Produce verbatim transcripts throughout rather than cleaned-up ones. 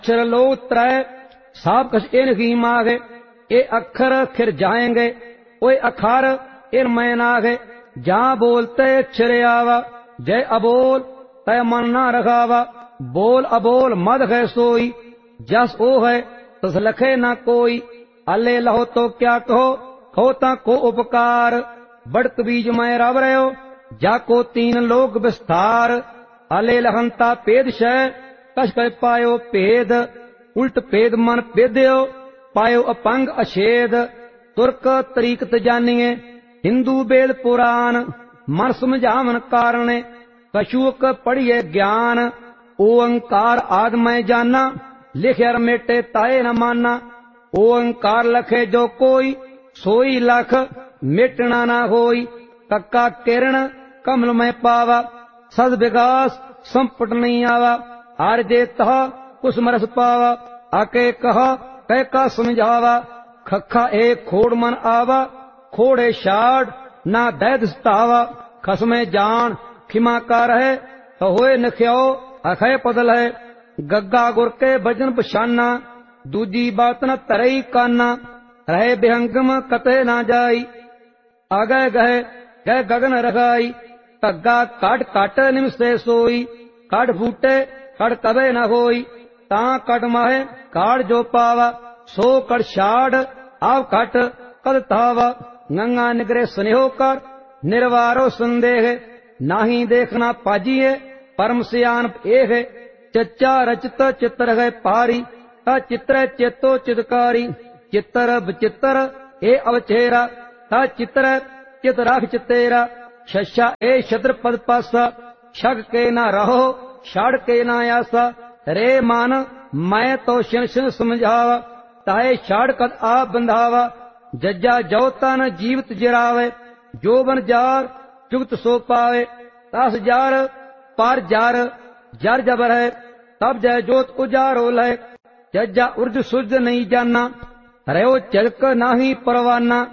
अक्षर लो त्रै सब कछ इन की मागे, ए अक्षर खिर जाएंगे ओए अखार इन मैं नागे। जहाँ बोलते छिर आवा जय अबोल तय मन ना रखावा। बोल अबोल मद है सोई जस ओ है तस लखे ना कोई। अले लहो तो क्या कहो कहो ता को उपकार। बड़क बीज मैं रव रहो जाको तीन लोग विस्तार। अले लहंता पेद शय कछ कर पायो भेद। उल्ट भेद मन पेद्यो पायो अपंग अछेद। तुर्क तरीकत जानिए हिंदू वेद पुराण। मन समझावन कारणे कछुक पढ़िए ज्ञान। ओंकार आद मैं जाना लिखे मेटे ताए न माना। ओंकार लखे जो कोई सोई लख मिटना ना होई। कक्का किरण कमल में पावा सद विकास संपट नहीं आवा। आरजे तह कुसमरस पावा आके कहा कह का समझावा। खखा एक खोड़ मन आवा खोड़े शाड़ ना दैद सतावा। खसमे जान खिमा का रहे तो होए नख्यो अखय पदल है। गग्गा गुर के भजन पछाना दूजी बात न तरई काना। रहे बेहंगम कते ना जाई आगे गए गए गगन रखाई। कग्गा काट काट निमसे सोई काट फूटे कड़ कबे न होई। ता कट माहे काट जो पावा सो कड़ छाड़ आव कट कद तावा। गंगा निगरे स्नेहो कर निर्वारो संदेह नाही देखना पाजिए परम सियान एह। चच्चा रचित चित्र है पारी ता चित्र चेतो चितकारी। चित्र विचित्र ए अवचेरा ता चित्र चित राख चितेरा। शशा ए शत्र पद पासा छग के ना रहो छाड़ के ना आसा। रे मान मैं तो शिन शिन समझावा ताए छाड़ कद आ बंधावा। जज्जा जो तन जीवित जिरावे जो बन जार जुगत सो पावे। तास जार पार जार जार जबर है तब जय जोत उजारो लय। जज्जा उर्ज सुर्ज नहीं जाना रहो चलक नाही परवाना।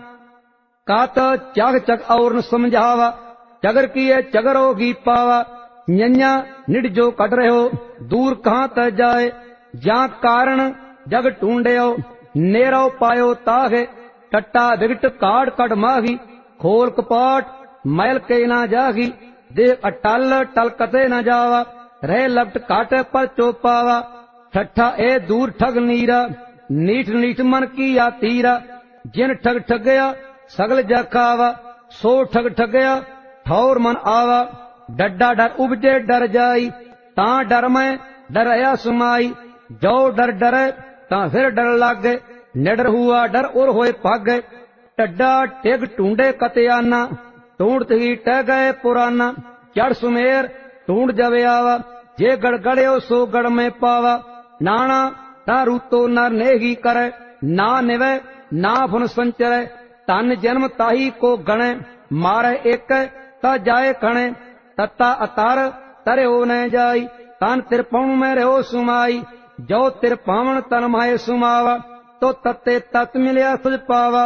कात चाग चक और न समझावा चगर किए चगरो गी पावा। नन्या निड जो कट रहो दूर कहाँ त जाए। जा कारण जग ढूंढयो नेरो पायो ताहे। टट्टा विगट काट कट माही खोल कपाट मैल के ना जागी। देख अटल टल कते न जावा रहे लपट काटे पर चोपावा। ठट्ठा ए दूर ठग नीरा नीठ नीठ मन की या तीरा। जिन ठग ठगया सगल जखावा सो ठग ठगया ठौर मन आवा। डड्डा डर उपजे डर जाई ता डर में डरया सुमाई। जो डर डरे ता फिर डर लागे निडर हुआ डर और होए भागे। टड्डा टेग टूंडे कतियाना टूंडत ही टह गए पुराना। चढ़ सुमेर टूंड जवे आवा जे गड़गड़ो सो गड़ में पावा। नाना ता रूतो नर नेही करे ना निवे ना फुन संचरे। तन जन्म ताही को गणे मारे एक ता जाए खणे। तत्ता अतार तरे हो न जाई तन तिरपण में रहो सुमाई। जो तिरपावन तन माए सुमावा तो तत्ते तत् मिलया सुझ पावा।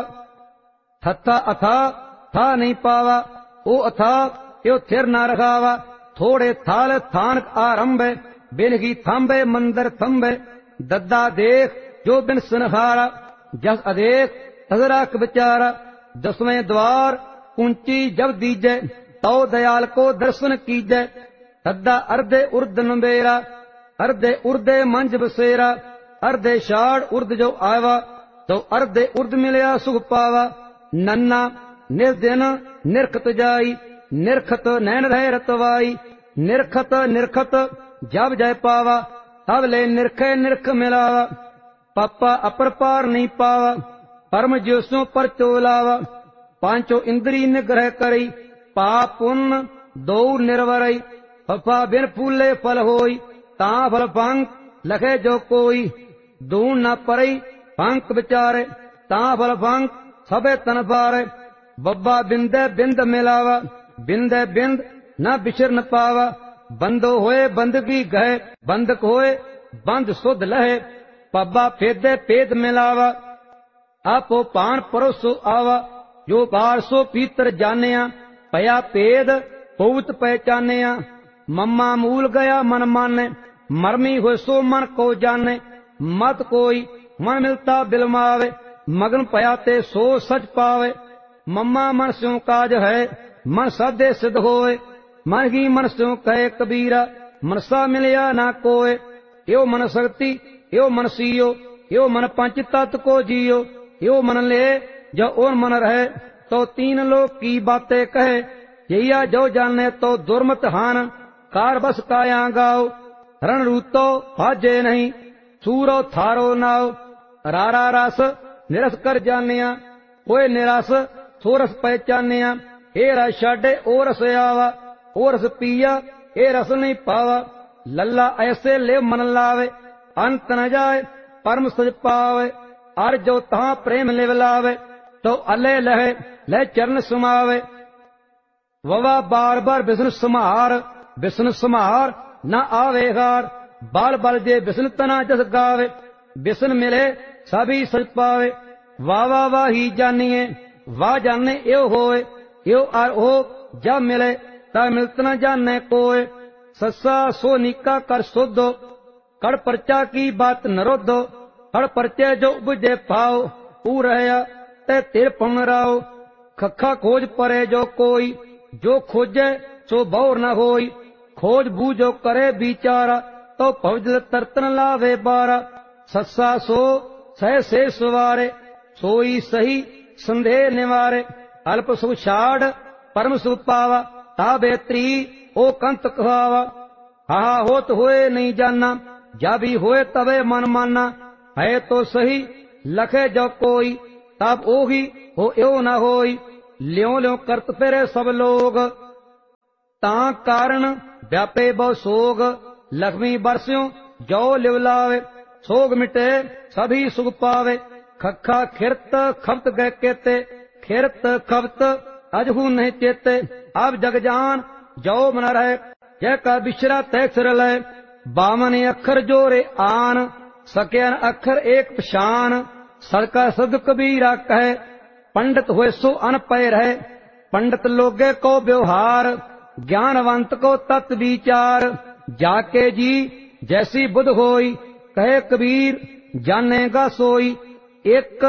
थत्था अथा था नहीं पावा ओ अथा यो थिर न रखावा। थोड़े थाल थानक आरंभे बिनगी थांबे मंदिर थंबे। दद्दा देख जो बिन सुनहारा जस अदेख तजराक बिचारा। दसवें द्वार ऊंची जब दीजे तो दयाल को दर्शन कीजे। दद्दा अर्धे उर्द नंबेरा अर्धे उर्दे मंज बसेरा। अर्धे शाड़ उर्द जो आवा तो अर्धे उर्द मिलया सुख पावा। नन्ना निर्दिन निरखत जाई निरखत नैन रहे रतवाई। निरखत निरखत जब जय पावा तब ले निरखे निरख मिलावा। पापा अपर पार नहीं पावा परम ज्योसों पर चोलावा। पांचों इंद्री निग्रह करी पाप पुण्य दो निर्वरई। फफा बिन फूले फल होई ता फल पंख लखे जो कोई। दून न परई पंख विचारे ता फल पंख सबे तन पारे। बब्बा बिंदे बिंद मिलावा बिंदे बिंद न बिछर न पावा। बंदो होए बंदगी गए बंदक होए बंद सुध लहे। पब्बा फेदे पेद मिलावा आपो पान परोसो आवा। जो बार सो पीतर जानिया पया पेद पौत पहचानिया। मम्मा मूल गया मन माने मरमी हो सो मन को जाने। मत कोई मन मिलता बिलमावे, मगन पया ते सो सच पावे। मम्मा मन स्यों काज है, मन साधे सिद्ध होए, मन ही मन स्यों कहे कबीरा, मनसा मिलया ना कोय। यो मन शक्ति यो मन सीयो, यो मन पंच तत्व को जियो, यो मन ले जो और मन रहे, तो तीन लोक की बातें कहे। यहिया जो जाने तो दुर्मत हान, कार बस काया गाओ। रण रूतो भाजे नहीं, सूरो थारो नाओ। रारा रस निरस कर जानिया, कोई निरस सोरस पहचानिया। ए रस छाडे ओ रस आवा, ओ रस पिया ए रस नहीं पावा। लल्ला ऐसे ले मन लावे, अंत न जाए परम सज पावे। अर जो तहां प्रेम लिव लावे, तो अले लहे लह चरण सुमावे। ववा बार बार विष्णु समार, विष्णु समार न आवे हार। बाल बल जे विष्णु तना जस गावे, विष्णु मिले सभी सज पावे। वाह वाह वाह ही जानिए, वाह जाने यो होए, यो अर हो जब मिले ता मिलत न जाने कोय। सस्सा सो निका कर सुधो, कड़ परचा की बात नरोधो। कड़ परचे जो उपजे पाओ, ऊ रहया ते तिर पुन राओ। खखा खोज परे जो कोई, जो खोजे सो बहुर न होई। खोज बूझो करे बिचारा, तो भवजल तरतन लावे बारा। सस्सा सो सह से सवारे, सोई सही संदेह निवारे। अल्प सुख छाड़ परम सुख पावा, ताबे त्री ओ कंत कहावा। हा होत होए नहीं जाना, जा भी होए तबे मन माना। है तो सही लखे जो कोई, तब ओही हो यो न होई। ल्यों ल्यों करत फिरे सब लोग, तां कारण व्यापे बहु सोग। लक्ष्मी बरस्यों जो लिवलावे, सोग मिटे सभी सुख पावे। खखा खिरत खपत गए केते, खिरत खपत अजहू नहीं चेते। अब जग जान जो मन रहे, जय का बिछरा तय सिर लय। बावन अखर जोरे आन, सक्यन अखर एक पशान। सड़का सद कबीरा कहे, पंडित हुए सो अनपय रहे। पंडित लोगे को व्यवहार, ज्ञानवंत को तत्व विचार। जाके जी जैसी बुध होई, कहे कबीर जानेगा सोई। एक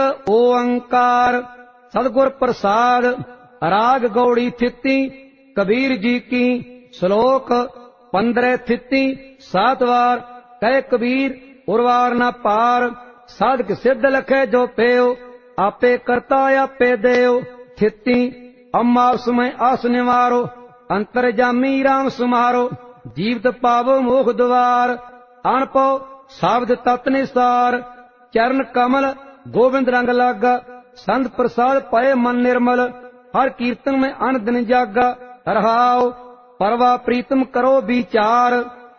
ओंकार सदगुर प्रसाद, राग गौड़ी थिति कबीर जी की। श्लोक पंद्रह थिति सात बार, कहे कबीर उर्वार न पार। साधक सिद्ध लखे जो पेयो, आपे करता आपे देव। थिति अम्मास में आस निवारो, अंतर जामी राम सुमारो। जीवत पावो मोख द्वार, अनपो सावध तत् निसार। चरण कमल गोविंद रंग लागा, संत प्रसाद पाए मन निर्मल। हर कीर्तन में अन दिन जागा, रहाओ परवा प्रीतम करो विचार।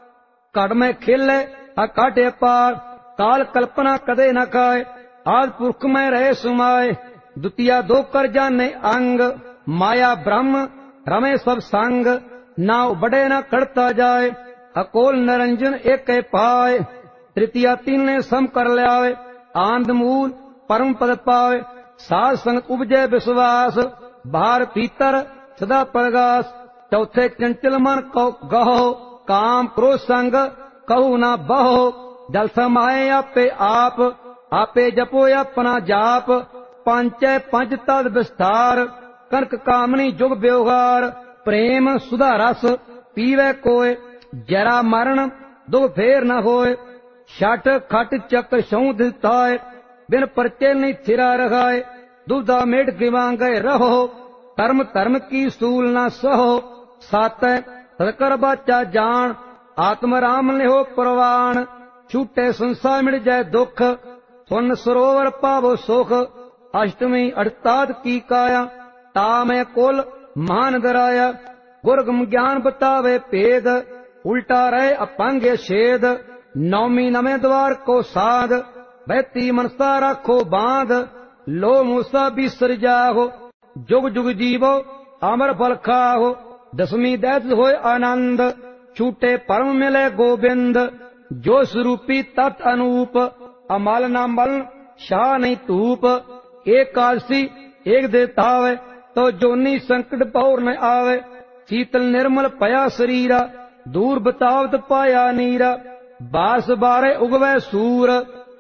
कड़ में खिले अकाटे पार, काल कल्पना कदे न खाए। आज पुरख में रहे सुमाए, द्वितीय दो कर जाने अंग। माया ब्रह्म रमे सब संग, नाव बड़े न कड़ता जाए। अकोल निरंजन एक पाए, तृतीया तीन ने सम कर लियावे। आनंद मूल परम पद पावे, साध संगत उपजे विश्वास। बाहर भीतर सदा प्रगास, चौथे चंचल मन को गहो। काम क्रोध संग कहू ना बहो, जल समाये आपे आप। आपे जपो अपना जाप, पंचे पंच तद विस्तार। कनक कामनी जुग व्यवहार, प्रेम सुधा रस पीवे कोय। जरा मरण दुख फेर न होए, छठ खट चक्र सौ दिताए। बिन परचे नहीं थिरा रखाए, दुधा मेट गिवां गए रहो। कर्म धर्म की सूल न सहो, सात सदकर बाचा जान। आत्म राम ने हो प्रवान, छूटे संसार मिट जाए दुख। सुन सरोवर पावो सुख, अष्टमी अड़ताद की काया। तामे कुल मान दराया, गुरगम ज्ञान बतावे पेद। उल्टा रहे अपंगे छेद, नौमी नवे द्वार को साध। बहती मनसा रखो बांध, लो मूसा बिसर जाहो। जुग जुग जीवो अमर फल खाहो, दसवीं दैत होए आनंद। छूटे परम मिले गोविंद, जो स्वरूपी तत् अनूप। अमल न मल शाह नहीं धूप, एक कालसी एक देतावे। तो जोनी संकट पौर न आवे, शीतल निर्मल पया शरीरा। दूर बतावत पाया नीरा, बास बारे उगवे सूर।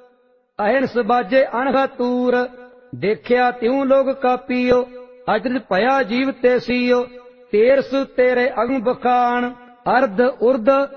ਅਹਿਨਸ ਬਾਜੇ ਅਣਘਾ ਤੂਰ। ਦੇਖਿਆ ਤਿਉ ਲੋਗ ਕਾਪੀਓ, ਅਚਰਜ ਭਇਆ ਜੀਵ ਤੇ ਸੀਓ। ਤੇਰਸ ਤੇਰੇ ਅਗਮ ਬਖਾਣ, ਅਰਧ ਉਰਧ